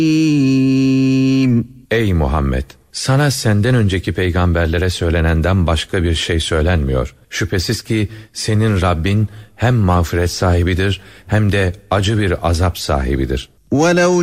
Ey Muhammed! Sana senden önceki peygamberlere söylenenden başka bir şey söylenmiyor. Şüphesiz ki senin Rabbin hem mağfiret sahibidir hem de acı bir azap sahibidir.